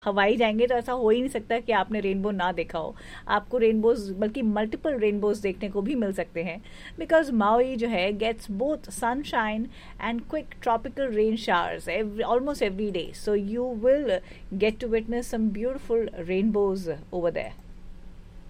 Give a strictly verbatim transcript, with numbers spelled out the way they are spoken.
हवाई जाएंगे तो ऐसा हो ही नहीं सकता कि आपने रेनबो ना देखा हो। आपको रेनबोज, बल्कि मल्टीपल रेनबोज देखने को भी मिल सकते हैं, बिकॉज माउई जो है gets both sunshine and quick tropical rain showers almost every day, so you will get to witness some beautiful rainbows over there.